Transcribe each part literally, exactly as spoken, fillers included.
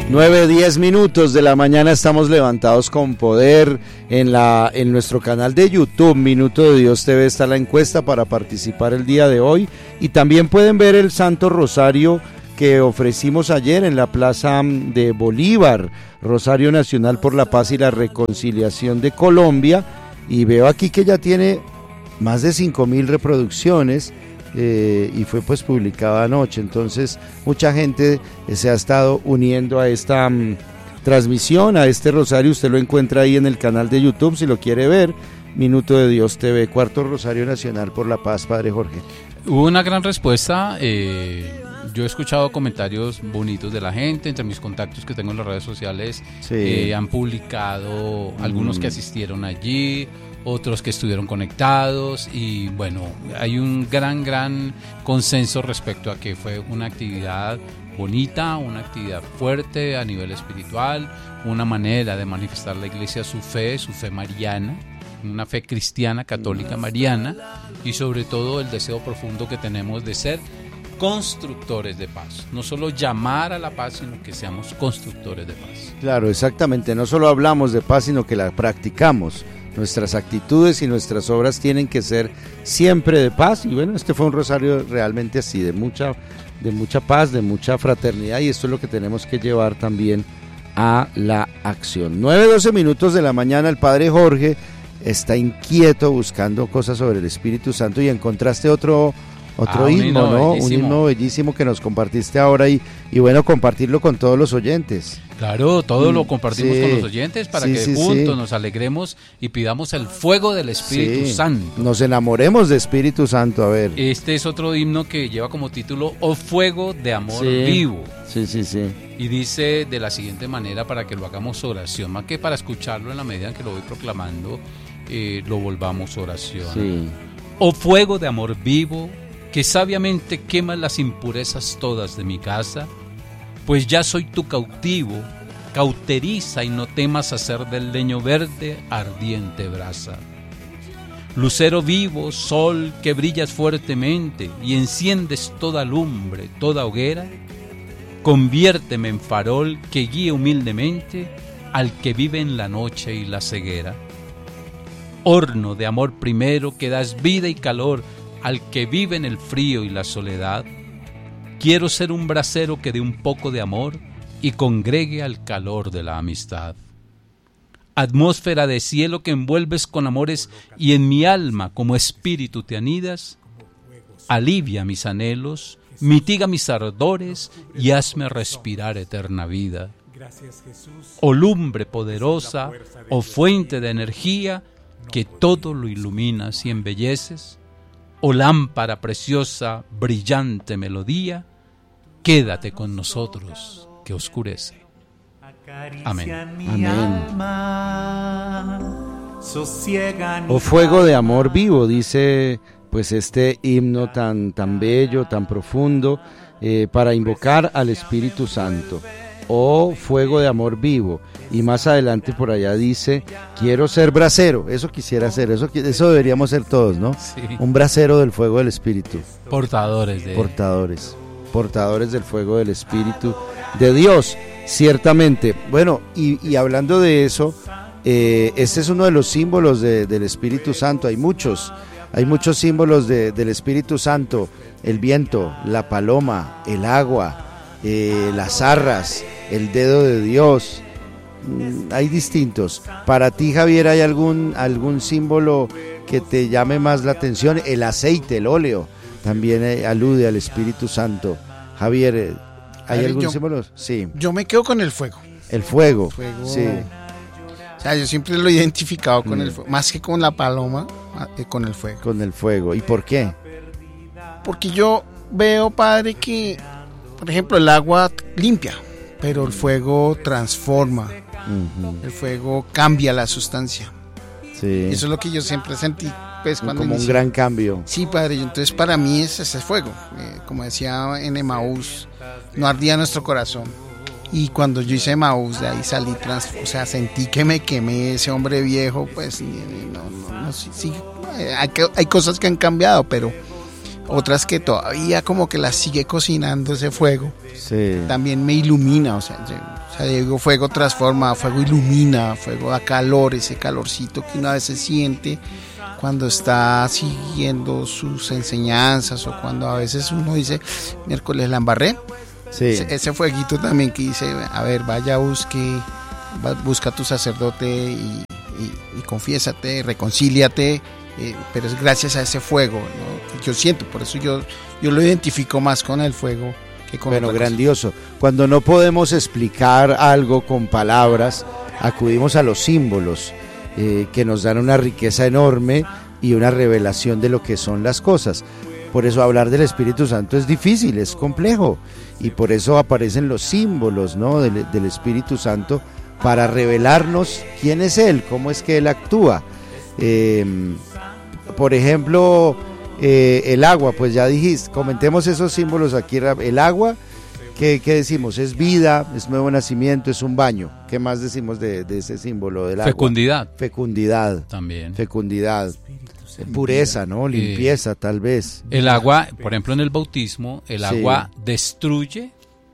nueve, diez minutos de la mañana, estamos levantados con poder. En la en nuestro canal de YouTube, Minuto de Dios T V, está la encuesta para participar el día de hoy. Y también pueden ver el Santo Rosario que ofrecimos ayer en la Plaza de Bolívar, Rosario Nacional por la Paz y la Reconciliación de Colombia. Y veo aquí que ya tiene más de cinco mil reproducciones. Eh, y fue pues publicado anoche, entonces mucha gente eh, se ha estado uniendo a esta um, transmisión, a este rosario. Usted lo encuentra ahí en el canal de YouTube si lo quiere ver, Minuto de Dios T V, Cuarto Rosario Nacional por la Paz. Padre Jorge, hubo una gran respuesta. eh, yo he escuchado comentarios bonitos de la gente, entre mis contactos que tengo en las redes sociales. Sí. eh, han publicado mm. algunos que asistieron allí, otros que estuvieron conectados, y bueno, hay un gran, gran consenso respecto a que fue una actividad bonita, una actividad fuerte a nivel espiritual, una manera de manifestar la iglesia su fe, su fe mariana, una fe cristiana, católica, mariana, y sobre todo el deseo profundo que tenemos de ser constructores de paz, no solo llamar a la paz, sino que seamos constructores de paz. Claro, exactamente, no solo hablamos de paz, sino que la practicamos. Nuestras actitudes y nuestras obras tienen que ser siempre de paz. Y bueno, este fue un rosario realmente así, de mucha, de mucha paz, de mucha fraternidad, y esto es lo que tenemos que llevar también a la acción. nueve, doce minutos de la mañana. El Padre Jorge está inquieto buscando cosas sobre el Espíritu Santo, y encontraste otro otro ah, himno, himno, ¿no? Bellísimo. Un himno bellísimo que nos compartiste ahora, y, y bueno, compartirlo con todos los oyentes. Claro, todo mm, lo compartimos sí, con los oyentes para sí, que sí, juntos sí. nos alegremos y pidamos el fuego del Espíritu sí, Santo. Nos enamoremos de Espíritu Santo, a ver. Este es otro himno que lleva como título "Oh Fuego de Amor sí, Vivo". Sí, sí, sí. Y dice de la siguiente manera, para que lo hagamos oración, más que para escucharlo en la medida en que lo voy proclamando, eh, lo volvamos oración. Sí. Oh fuego de amor vivo, que sabiamente quemas las impurezas todas de mi casa, pues ya soy tu cautivo, cauteriza y no temas hacer del leño verde ardiente brasa. Lucero vivo, sol que brillas fuertemente y enciendes toda lumbre, toda hoguera, conviérteme en farol que guíe humildemente al que vive en la noche y la ceguera. Horno de amor primero que das vida y calor al que vive en el frío y la soledad, quiero ser un brasero que dé un poco de amor y congregue al calor de la amistad. Atmósfera de cielo que envuelves con amores y en mi alma como espíritu te anidas, alivia mis anhelos, mitiga mis ardores y hazme respirar eterna vida. Oh lumbre poderosa, oh fuente de energía, que todo lo iluminas y embelleces, oh lámpara preciosa, brillante melodía, quédate con nosotros que oscurece. Amén. Amén. Oh fuego de amor vivo, dice pues este himno tan, tan bello, tan profundo, eh, para invocar al Espíritu Santo. Oh fuego de amor vivo. Y más adelante por allá dice, quiero ser brasero. Eso quisiera ser, eso, eso deberíamos ser todos, ¿no? Sí. Un brasero del fuego del Espíritu. Portadores de Portadores, portadores del fuego del Espíritu de Dios, ciertamente. Bueno, y, y hablando de eso, eh, este es uno de los símbolos de, del Espíritu Santo. Hay muchos, hay muchos símbolos de, del Espíritu Santo. El viento, la paloma, el agua, eh, las arras, el dedo de Dios. Hay distintos. Para ti, Javier, ¿hay algún algún símbolo que te llame más la atención? El aceite, el óleo, también eh, alude al Espíritu Santo. Javier, ¿hay algún yo, símbolo? Sí. Yo me quedo con el fuego. El fuego. El fuego. Sí. O sea, yo siempre lo he identificado con mm. el fuego, más que con la paloma, eh, con el fuego. Con el fuego. ¿Y por qué? Porque yo veo, padre, que, por ejemplo, el agua limpia, pero el fuego transforma. Uh-huh. El fuego cambia la sustancia. Sí. Eso es lo que yo siempre sentí, pues, cuando como inicié. Un gran cambio. Sí, padre. Entonces, para mí es ese fuego. Eh, como decía en Emaús, no ardía nuestro corazón. Y cuando yo hice Emaús, de ahí salí, trans, o sea, sentí que me quemé, ese hombre viejo, pues, no, no, no, sí, sí, hay, hay cosas que han cambiado, pero, otras que todavía como que las sigue cocinando ese fuego. Sí. También me ilumina, o sea, yo, o sea, digo, fuego transforma, fuego ilumina, fuego da calor, ese calorcito que uno a veces siente cuando está siguiendo sus enseñanzas, o cuando a veces uno dice, miércoles la embarré. Sí. Ese, ese fueguito también que dice, a ver, vaya, busque, va, busca a tu sacerdote y, y, y confiésate, reconcíliate, eh, pero es gracias a ese fuego, ¿no?, que yo siento. Por eso yo, yo lo identifico más con el fuego que con Bueno, otra grandioso. Cuando no podemos explicar algo con palabras, acudimos a los símbolos, eh, que nos dan una riqueza enorme y una revelación de lo que son las cosas. Por eso hablar del Espíritu Santo es difícil, es complejo, y por eso aparecen los símbolos, ¿no?, del, del Espíritu Santo, para revelarnos quién es Él, cómo es que Él actúa. Eh, por ejemplo, eh, el agua, pues ya dijiste, comentemos esos símbolos aquí. El agua, ¿qué, qué decimos? Es vida, es nuevo nacimiento, es un baño. ¿Qué más decimos de, de ese símbolo del agua? Fecundidad. Fecundidad. También. Fecundidad. Pureza, ¿no? Limpieza, eh, tal vez. El agua, por ejemplo, en el bautismo, el Sí. agua destruye,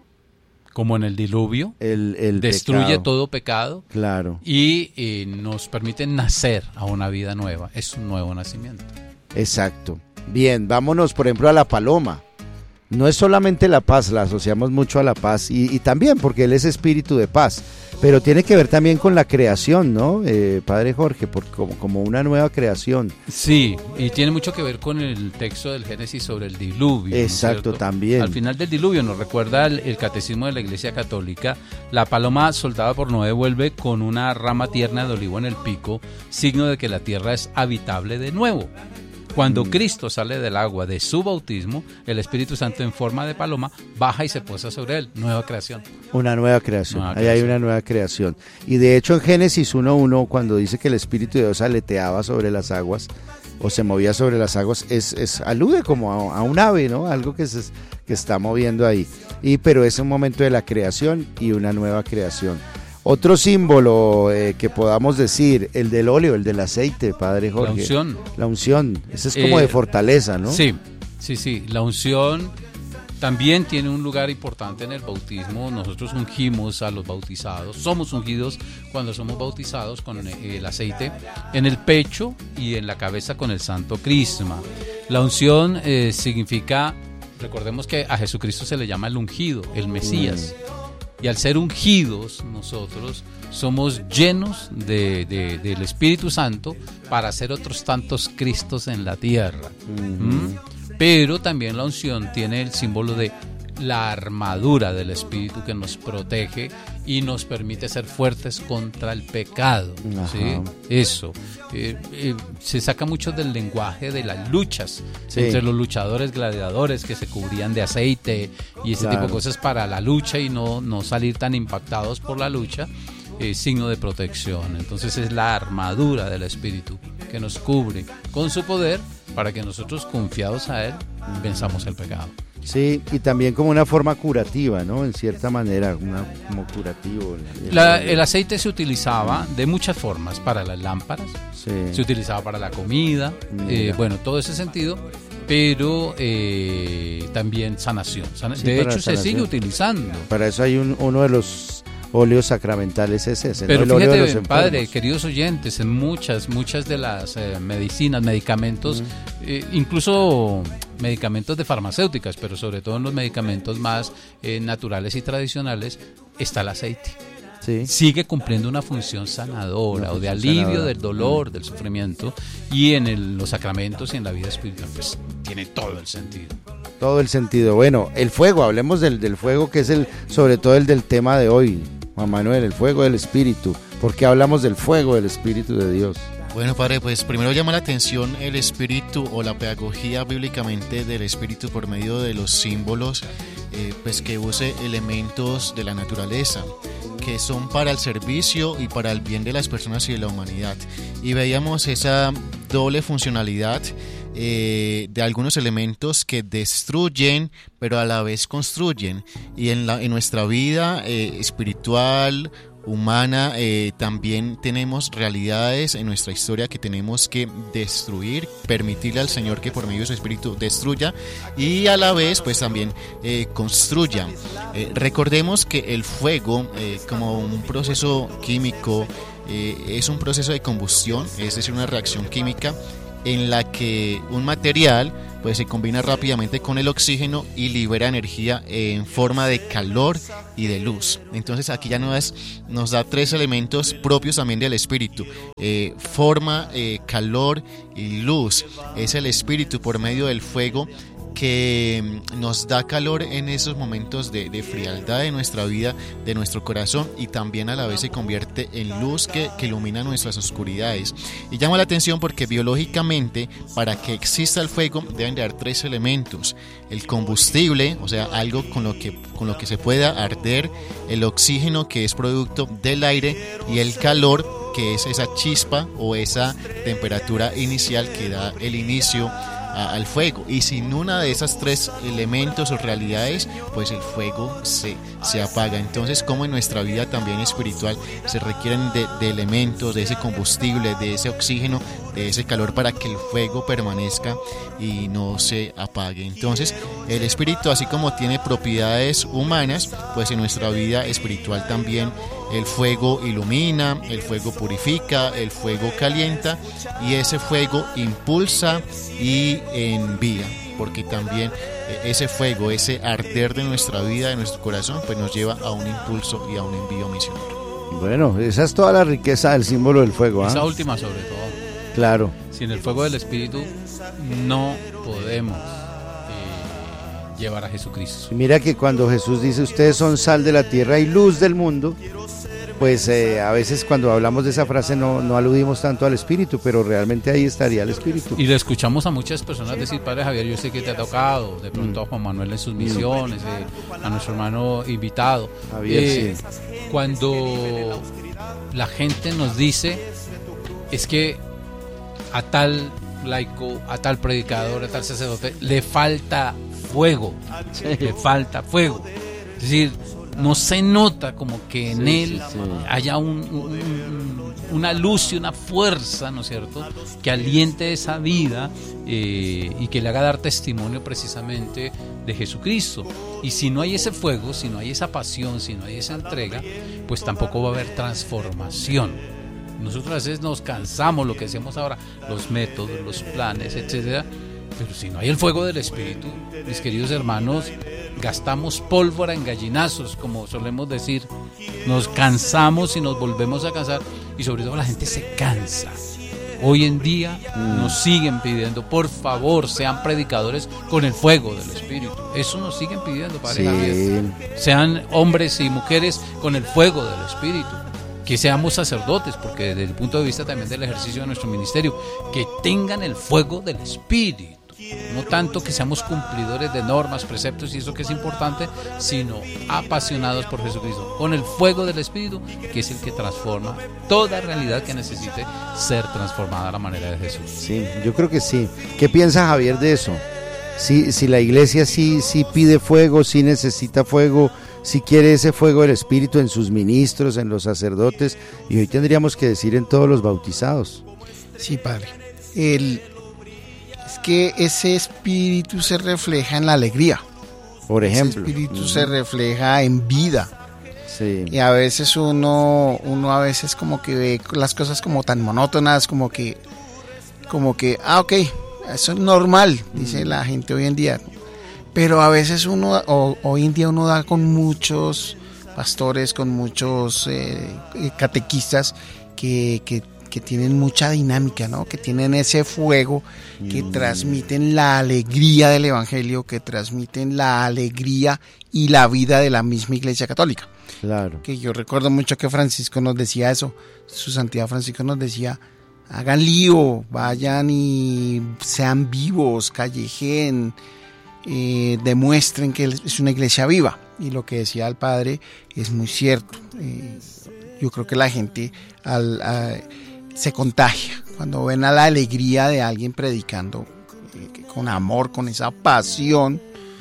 como en el diluvio, el, el destruye pecado. todo pecado. Claro. Y eh, nos permite nacer a una vida nueva. Es un nuevo nacimiento. Exacto. Bien, vámonos, por ejemplo, a la paloma. No es solamente la paz, la asociamos mucho a la paz, y, y también porque Él es espíritu de paz, pero tiene que ver también con la creación, ¿no, eh, Padre Jorge? Por, como, como una nueva creación. Sí, y tiene mucho que ver con el texto del Génesis sobre el diluvio. Exacto, ¿no? también. Al final del diluvio, nos recuerda el, el catecismo de la Iglesia Católica, la paloma soltada por Noé vuelve con una rama tierna de olivo en el pico, signo de que la tierra es habitable de nuevo. Cuando mm. Cristo sale del agua de su bautismo, el Espíritu Santo en forma de paloma baja y se posa sobre él. Nueva creación. Una nueva creación. Nueva Ahí creación. hay una nueva creación. Y de hecho en Génesis uno uno, cuando dice que el Espíritu de Dios aleteaba sobre las aguas o se movía sobre las aguas, es, es alude como a, a un ave, ¿no? Algo que se que está moviendo ahí. Y pero es un momento de la creación y una nueva creación. Otro símbolo eh, que podamos decir, el del óleo, el del aceite, Padre Jorge. La unción. La unción, ese es como Eh, de fortaleza, ¿no? Sí, sí, sí. La unción también tiene un lugar importante en el bautismo. Nosotros ungimos a los bautizados. Somos ungidos cuando somos bautizados con el aceite en el pecho y en la cabeza con el santo crisma. La unción eh, significa, recordemos que a Jesucristo se le llama el ungido, el Mesías. Mm. Y al ser ungidos, nosotros somos llenos de, de, del Espíritu Santo para hacer otros tantos Cristos en la tierra. Uh-huh. ¿Mm? Pero también la unción tiene el símbolo de la armadura del Espíritu que nos protege y nos permite ser fuertes contra el pecado. ¿Sí? Eso. Eh, eh, se saca mucho del lenguaje de las luchas, sí, entre los luchadores gladiadores que se cubrían de aceite y ese claro. tipo de cosas para la lucha y no, no salir tan impactados por la lucha. Eh, signo de protección. Entonces es la armadura del Espíritu que nos cubre con su poder para que nosotros, confiados a Él, venzamos el pecado. Sí, y también como una forma curativa, ¿no? En cierta manera, una, como curativo. La, el aceite se utilizaba de muchas formas, para las lámparas, sí. se utilizaba para la comida, eh, bueno, todo ese sentido, pero eh, también sanación. Sana, sí, de hecho, se sigue utilizando. Para eso hay un, uno de los óleos sacramentales es ese, pero ¿no? Fíjate, de padre, queridos oyentes, en muchas, muchas de las eh, medicinas, medicamentos, uh-huh. eh, incluso medicamentos de farmacéuticas, pero sobre todo en los medicamentos más eh, naturales y tradicionales, está el aceite. Sí. Sigue cumpliendo una función sanadora una o de alivio sanadora. Del dolor, uh-huh. del sufrimiento, y en el, los sacramentos y en la vida espiritual, pues tiene todo el sentido. Todo el sentido. Bueno, el fuego, hablemos del, del fuego, que es el, sobre todo el del tema de hoy. Juan Manuel, el fuego del Espíritu. ¿Por qué hablamos del fuego del Espíritu de Dios? Bueno, padre, pues primero llama la atención el Espíritu o la pedagogía bíblicamente del Espíritu por medio de los símbolos, eh, pues que use elementos de la naturaleza, que son para el servicio y para el bien de las personas y de la humanidad. Y veíamos esa doble funcionalidad Eh, de algunos elementos que destruyen pero a la vez construyen, y en, la, en nuestra vida eh, espiritual humana, eh, también tenemos realidades en nuestra historia que tenemos que destruir, permitirle al Señor que por medio de su Espíritu destruya y a la vez pues también eh, construya. Eh, recordemos que el fuego eh, como un proceso químico eh, es un proceso de combustión, es decir, una reacción química en la que un material pues se combina rápidamente con el oxígeno y libera energía en forma de calor y de luz. Entonces aquí ya nos, nos da tres elementos propios también del espíritu: eh, forma, eh, calor y luz. Es el espíritu por medio del fuego que nos da calor en esos momentos de, de frialdad de nuestra vida, de nuestro corazón, y también a la vez se convierte en luz que, que ilumina nuestras oscuridades. Y llama la atención porque biológicamente, para que exista el fuego deben de haber tres elementos: el combustible, o sea, algo con lo que, con lo que se pueda arder; el oxígeno, que es producto del aire; y el calor, que es esa chispa o esa temperatura inicial que da el inicio al fuego. Y sin una de esas tres elementos o realidades, pues el fuego se, se apaga. Entonces, como en nuestra vida también espiritual se requieren de, de elementos, de ese combustible, de ese oxígeno, de ese calor, para que el fuego permanezca y no se apague. Entonces, el espíritu, así como tiene propiedades humanas, pues en nuestra vida espiritual también el fuego ilumina, el fuego purifica, el fuego calienta, y ese fuego impulsa y envía, porque también ese fuego, ese arder de nuestra vida, de nuestro corazón, pues nos lleva a un impulso y a un envío misionero. Bueno, esa es toda la riqueza del símbolo del fuego, ¿eh? Esa última sobre todo. Claro. Sin el fuego del Espíritu no podemos eh, llevar a Jesucristo. Y mira que cuando Jesús dice ustedes son sal de la tierra y luz del mundo, pues eh, a veces cuando hablamos de esa frase no, no aludimos tanto al Espíritu, pero realmente ahí estaría el Espíritu. Y le escuchamos a muchas personas decir: Padre Javier, yo sé que te ha tocado, de pronto a Juan Manuel en sus misiones, eh, a nuestro hermano invitado. Javier, eh, sí. Cuando la gente nos dice, es que a tal laico, a tal predicador, a tal sacerdote, le falta fuego, sí. le falta fuego. Es decir, no se nota como que en sí, él sí, sí. haya un, un, una luz y una fuerza, ¿no es cierto?, que aliente esa vida eh, y que le haga dar testimonio precisamente de Jesucristo. Y si no hay ese fuego, si no hay esa pasión, si no hay esa entrega, pues tampoco va a haber transformación. Nosotros a veces nos cansamos, lo que hacemos ahora, los métodos, los planes, etcétera, pero si no hay el fuego del Espíritu, mis queridos hermanos, gastamos pólvora en gallinazos, como solemos decir. Nos cansamos y nos volvemos a cansar, y sobre todo la gente se cansa. Hoy en día mm. nos siguen pidiendo, por favor, sean predicadores con el fuego del Espíritu. Eso nos siguen pidiendo, Padre Javier. Sí. Sean hombres y mujeres con el fuego del Espíritu. Que seamos sacerdotes, porque desde el punto de vista también del ejercicio de nuestro ministerio, que tengan el fuego del Espíritu. No tanto que seamos cumplidores de normas, preceptos y eso que es importante, sino apasionados por Jesucristo, con el fuego del Espíritu, que es el que transforma toda realidad que necesite ser transformada a la manera de Jesús. Sí, yo creo que sí. ¿Qué piensa Javier de eso? Si, si la iglesia sí, sí pide fuego, sí necesita fuego, si quiere ese fuego del Espíritu en sus ministros, en los sacerdotes, y hoy tendríamos que decir en todos los bautizados. Sí, padre. El, es que ese Espíritu se refleja en la alegría. Por ejemplo. Ese Espíritu uh-huh. se refleja en vida. Sí. Y a veces uno, uno a veces como que ve las cosas como tan monótonas, como que, como que, ah, ok, eso es normal, dice uh-huh. la gente hoy en día. Pero a veces uno, o, hoy en día uno da con muchos pastores, con muchos eh, catequistas que, que, que tienen mucha dinámica, ¿no? Que tienen ese fuego, que mm. transmiten la alegría del Evangelio, que transmiten la alegría y la vida de la misma Iglesia Católica. Claro. Que yo recuerdo mucho que Francisco nos decía eso, su santidad Francisco nos decía: hagan lío, vayan y sean vivos, callejeen, Eh, demuestren que es una iglesia viva. Y lo que decía el padre es muy cierto. Eh, yo creo que la gente al, a, se contagia cuando ven a la alegría de alguien predicando eh, con amor, con esa pasión.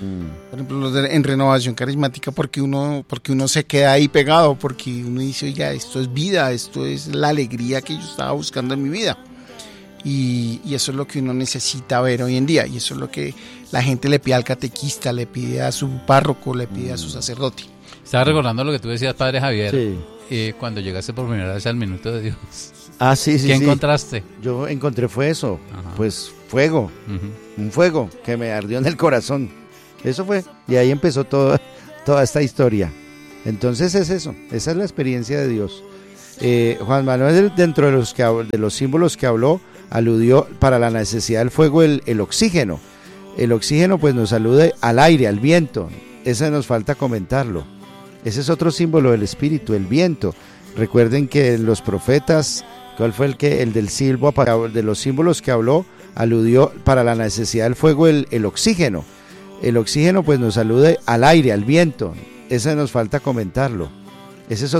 Mm. Por ejemplo, los de, en renovación carismática, porque uno, porque uno se queda ahí pegado, porque uno dice, oye, esto es vida, esto es la alegría que yo estaba buscando en mi vida. Y, y eso es lo que uno necesita ver hoy en día, y eso es lo que la gente le pide al catequista, le pide a su párroco, le pide a su sacerdote. Estaba recordando lo que tú decías, Padre Javier, Sí. eh, cuando llegaste por primera vez al Minuto de Dios. Ah, sí, sí, ¿Qué sí. encontraste? Yo encontré fue eso, Ajá. pues fuego, Uh-huh. un fuego que me ardió en el corazón. Eso fue, y ahí empezó todo, toda esta historia. Entonces es eso, esa es la experiencia de Dios. Eh, Juan Manuel, dentro de los, que, de los símbolos que habló, aludió para la necesidad del fuego el, el oxígeno. El oxígeno pues nos alude al aire, al viento. Ese nos falta comentarlo. Ese es otro símbolo del espíritu, el viento. Recuerden que los profetas, ¿cuál fue el que el del silbo? De los símbolos que habló, aludió para la necesidad del fuego el, el oxígeno. El oxígeno pues nos alude al aire, al viento. Ese nos falta comentarlo. Ese es